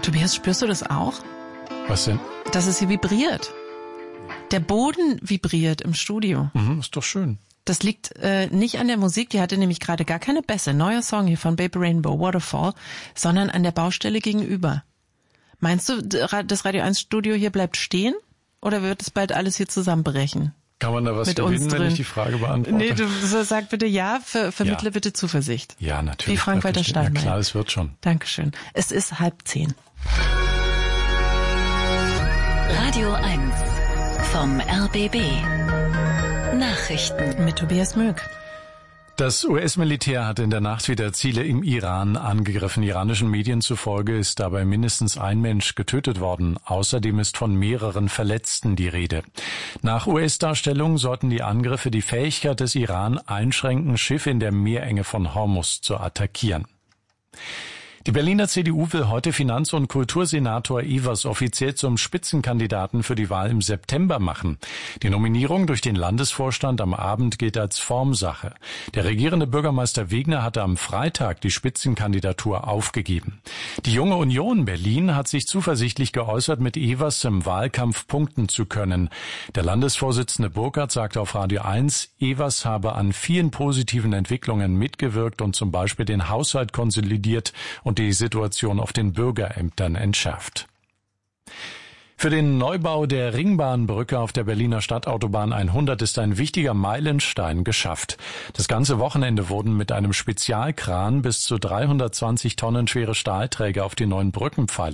Tobias, spürst du das auch? Was denn? Dass es hier vibriert. Der Boden vibriert im Studio. Ist doch schön. Das liegt nicht an der Musik, die hatte nämlich gerade gar keine Bässe. Neuer Song hier von Baby Rainbow, Waterfall, sondern an der Baustelle gegenüber. Meinst du, das Radio 1 Studio hier bleibt stehen? Oder wird es bald alles hier zusammenbrechen? Kann man da was gewinnen, wenn ich die Frage beantworte? Nee, du sag bitte ja, vermittle bitte Zuversicht. Ja, natürlich. Wie Frank-Walter Steinmeier. Ja klar, es wird schon. Dankeschön. Es ist 9:30. Radio 1 vom RBB. Nachrichten mit Tobias Möck. Das US-Militär hat in der Nacht wieder Ziele im Iran angegriffen. Iranischen Medien zufolge ist dabei mindestens ein Mensch getötet worden. Außerdem ist von mehreren Verletzten die Rede. Nach US-Darstellung sollten die Angriffe die Fähigkeit des Iran einschränken, Schiffe in der Meerenge von Hormuz zu attackieren. Die Berliner CDU will heute Finanz- und Kultursenator Evers offiziell zum Spitzenkandidaten für die Wahl im September machen. Die Nominierung durch den Landesvorstand am Abend gilt als Formsache. Der regierende Bürgermeister Wegner hatte am Freitag die Spitzenkandidatur aufgegeben. Die Junge Union Berlin hat sich zuversichtlich geäußert, mit Evers im Wahlkampf punkten zu können. Der Landesvorsitzende Burkhardt sagte auf Radio 1, Evers habe an vielen positiven Entwicklungen mitgewirkt und zum Beispiel den Haushalt konsolidiert und die Situation auf den Bürgerämtern entschärft. Für den Neubau der Ringbahnbrücke auf der Berliner Stadtautobahn 100 ist ein wichtiger Meilenstein geschafft. Das ganze Wochenende wurden mit einem Spezialkran bis zu 320 Tonnen schwere Stahlträger auf die neuen Brückenpfeiler